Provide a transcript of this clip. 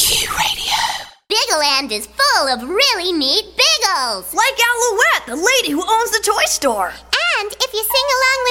Biggleland is full of really neat Biggles. Like Alouette, the lady who owns the toy store. And if you sing along